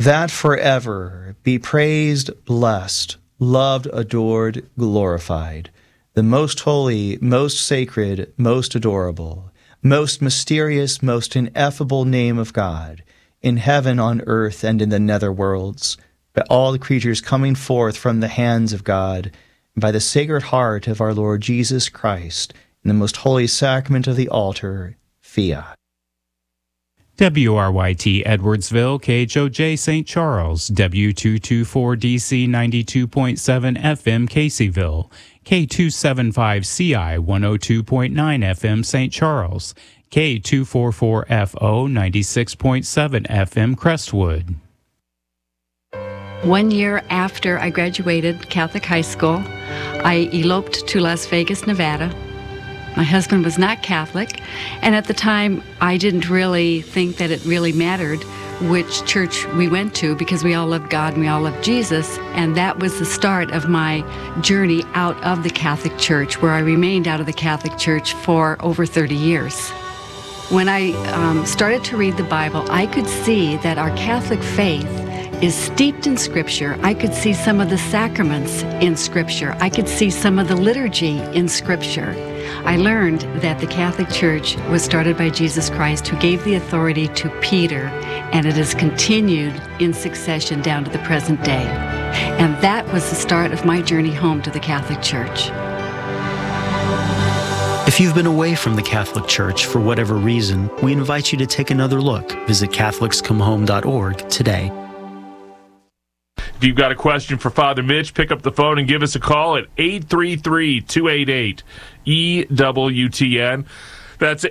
that forever be praised, blessed, loved, adored, glorified, the most holy, most sacred, most adorable, most mysterious, most ineffable name of God, in heaven, on earth, and in the nether worlds, by all the creatures coming forth from the hands of God, and by the Sacred Heart of our Lord Jesus Christ, in the most holy sacrament of the altar, fiat. WRYT Edwardsville, KHOJ St. Charles, W224DC 92.7 FM Caseyville, K275CI 102.9 FM St. Charles, K244FO 96.7 FM Crestwood. 1 year after I graduated Catholic high school, I eloped to Las Vegas, Nevada. My husband was not Catholic, and at the time I didn't really think that it really mattered which church we went to, because we all loved God and we all loved Jesus, and that was the start of my journey out of the Catholic Church, where I remained out of the Catholic Church for over 30 years. When I started to read the Bible, I could see that our Catholic faith is steeped in Scripture. I could see some of the sacraments in Scripture. I could see some of the liturgy in Scripture. I learned that the Catholic Church was started by Jesus Christ, who gave the authority to Peter, and it has continued in succession down to the present day. And that was the start of my journey home to the Catholic Church. If you've been away from the Catholic Church for whatever reason, we invite you to take another look. Visit CatholicsComeHome.org today. If you've got a question for Father Mitch, pick up the phone and give us a call at 833-288-EWTN. That's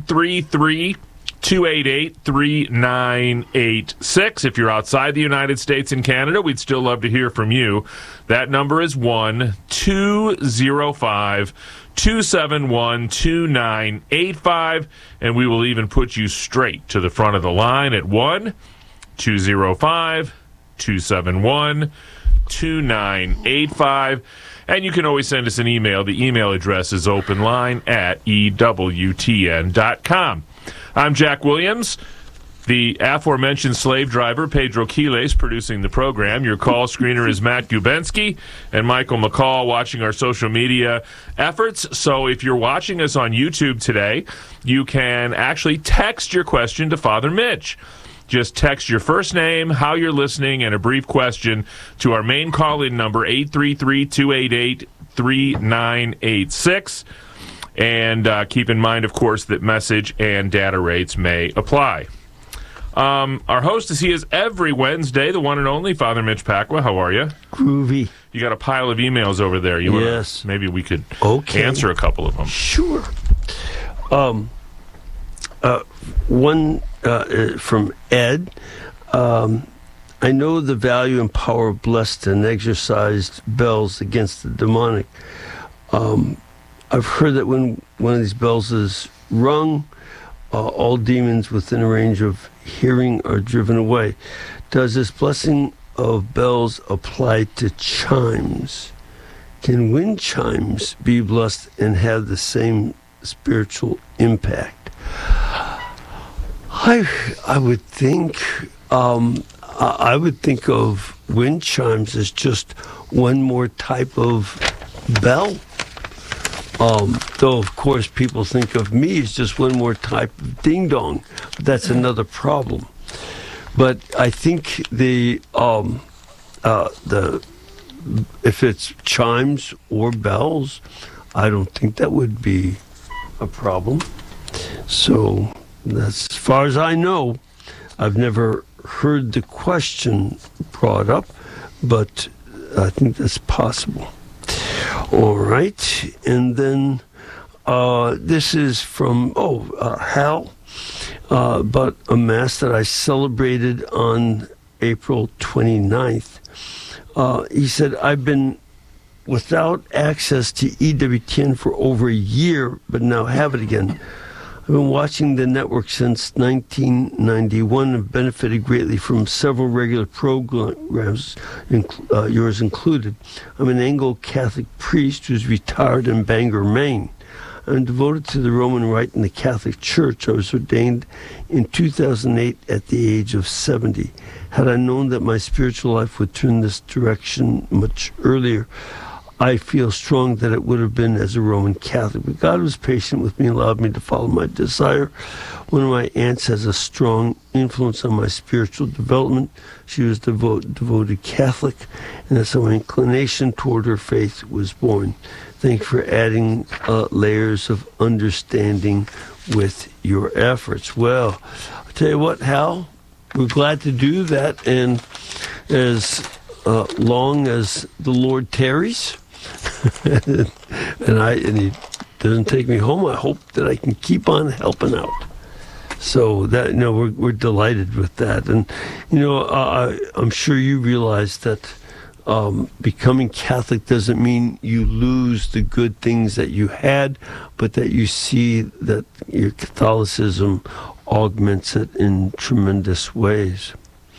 833-288-3986. If you're outside the United States and Canada, we'd still love to hear from you. That number is 1-205-271-2985, and we will even put you straight to the front of the line at 1-205-271-2985. And you can always send us an email. The email address is openline@ewtn.com. I'm Jack Williams. The aforementioned slave driver, Pedro Quiles, producing the program. Your call screener is Matt Gubensky and Michael McCall, watching our social media efforts. So if you're watching us on YouTube today, you can actually text your question to Father Mitch. Just text your first name, how you're listening, and a brief question to our main call-in number, 833-288-3986. And keep in mind, of course, that message and data rates may apply. Our host is every Wednesday, the one and only Father Mitch Pacwa. How are you? Groovy. You got a pile of emails over there. Yes. Maybe we could answer a couple of them. Sure. One from Ed. I know the value and power of blessed and exorcised bells against the demonic. I've heard that when one of these bells is rung, all demons within a range of hearing are driven away. Does this blessing of bells apply to chimes? Can wind chimes be blessed and have the same spiritual impact? I would think I would think of wind chimes as just one more type of bell. Though, of course, people think of me as just one more type of ding-dong. But that's another problem. But I think if it's chimes or bells, I don't think that would be a problem. So, that's, as far as I know, I've never heard the question brought up, but I think that's possible. All right, and then this is from Hal, but a Mass that I celebrated on April 29th. He said, I've been without access to EWTN for over a year, but now have it again. I've been watching the network since 1991 and benefited greatly from several regular programs, yours included. I'm an Anglo-Catholic priest who's retired in Bangor, Maine. I'm devoted to the Roman Rite in the Catholic Church. I was ordained in 2008 at the age of 70. Had I known that my spiritual life would turn this direction much earlier, I feel strong that it would have been as a Roman Catholic. But God was patient with me and allowed me to follow my desire. One of my aunts has a strong influence on my spiritual development. She was devoted Catholic, and that's how my inclination toward her faith was born. Thank you for adding layers of understanding with your efforts. Well, I'll tell you what, Hal, we're glad to do that, and as long as the Lord tarries, and he doesn't take me home, I hope that I can keep on helping out. So that, we're delighted with that. And I'm sure you realize that becoming Catholic doesn't mean you lose the good things that you had, but that you see that your Catholicism augments it in tremendous ways.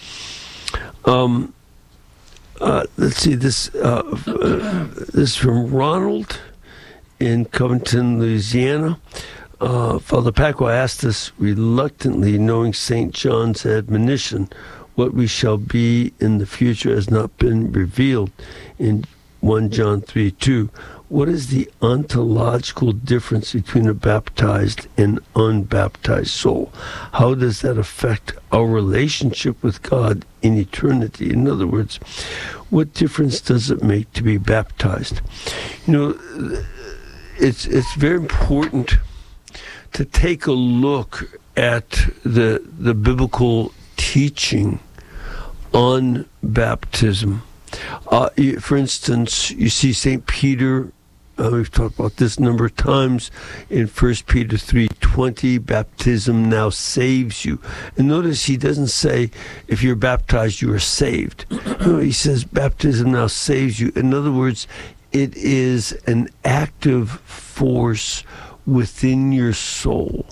Let's see, this is from Ronald in Covington, Louisiana. Father Paco asked us reluctantly, knowing St. John's admonition, what we shall be in the future has not been revealed in 1 John 3:2. What is the ontological difference between a baptized and unbaptized soul? How does that affect our relationship with God in eternity? In other words, what difference does it make to be baptized? It's very important to take a look at the biblical teaching on baptism. For instance, you see St. Peter, we've talked about this a number of times, in 1 Peter 3:20, baptism now saves you. And notice he doesn't say, if you're baptized, you are saved. No, he says, baptism now saves you. In other words, it is an active force within your soul.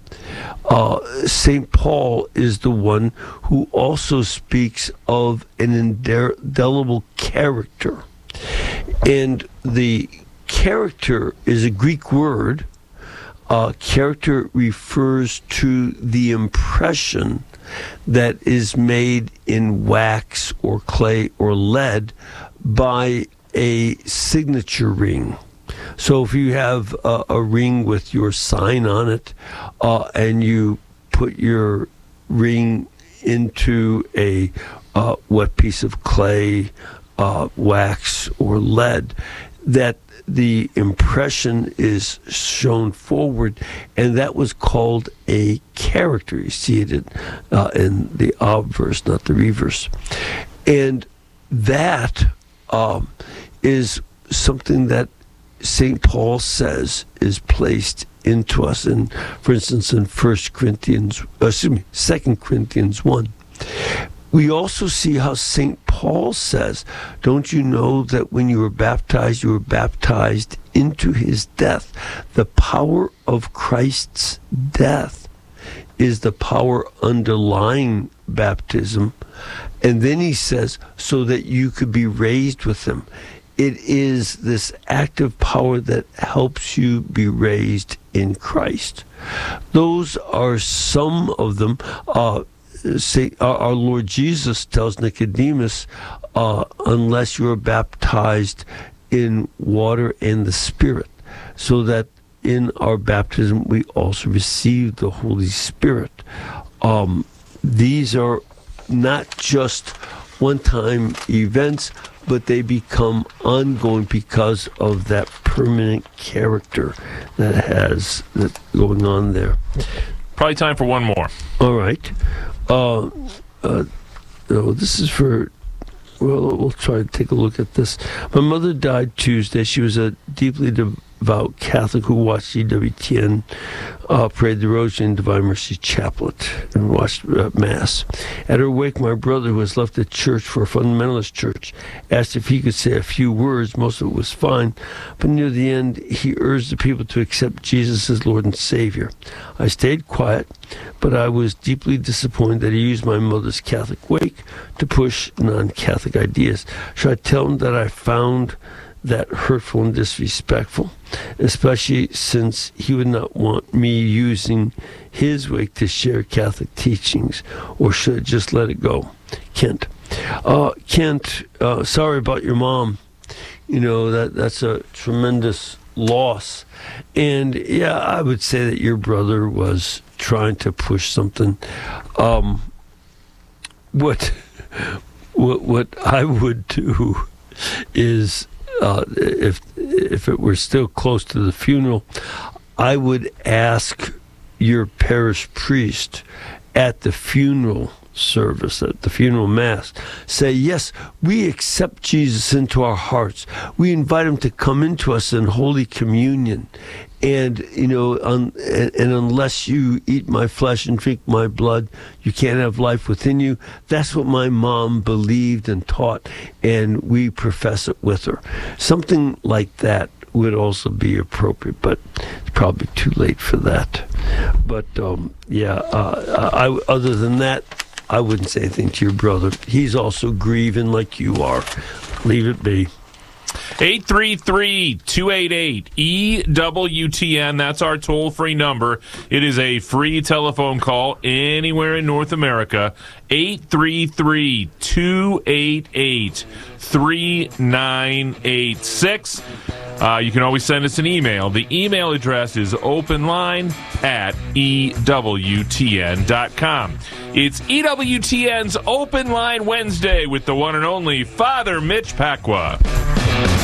St. Paul is the one who also speaks of an indelible character. And the character is a Greek word. Character refers to the impression that is made in wax or clay or lead by a signature ring. So if you have a ring with your sign on it, and you put your ring into a wet piece of clay, wax, or lead, that the impression is shown forward, and that was called a character. You see it in the obverse, not the reverse. And that is something that St. Paul says is placed into us. And for instance, in 2 Corinthians 1. We also see how St. Paul says, don't you know that when you were baptized into his death? The power of Christ's death is the power underlying baptism. And then he says, so that you could be raised with him. It is this active power that helps you be raised in Christ. Those are some of them. Our Lord Jesus tells Nicodemus, unless you are baptized in water and the Spirit, so that in our baptism we also receive the Holy Spirit. These are not just one-time events, but they become ongoing because of that permanent character that going on there. Probably time for one more. All right. This is for... Well, we'll try to take a look at this. My mother died Tuesday. She was a deeply devout Catholic who watched EWTN, prayed the Rosary and Divine Mercy Chaplet, and watched Mass. At her wake, my brother, who has left the church for a fundamentalist church, asked if he could say a few words. Most of it was fine, but near the end, he urged the people to accept Jesus as Lord and Savior. I stayed quiet, but I was deeply disappointed that he used my mother's Catholic wake to push non-Catholic ideas. Should I tell him that I found that hurtful and disrespectful, especially since he would not want me using his wake to share Catholic teachings, or should I just let it go? Kent. Kent, sorry about your mom. You know, that's a tremendous loss. And yeah, I would say that your brother was trying to push something. What I would do is, if it were still close to the funeral, I would ask your parish priest at the funeral service, at the funeral mass, say, yes, we accept Jesus into our hearts. We invite him to come into us in Holy Communion. And, you know, and unless you eat my flesh and drink my blood, you can't have life within you. That's what my mom believed and taught, and we profess it with her. Something like that would also be appropriate, but it's probably too late for that. But, other than that, I wouldn't say anything to your brother. He's also grieving like you are. Leave it be. 833-288-EWTN. That's our toll-free number. It is a free telephone call anywhere in North America. 833-288-3986. You can always send us an email. The email address is openline@EWTN.com. It's EWTN's Open Line Wednesday with the one and only Father Mitch Pacwa.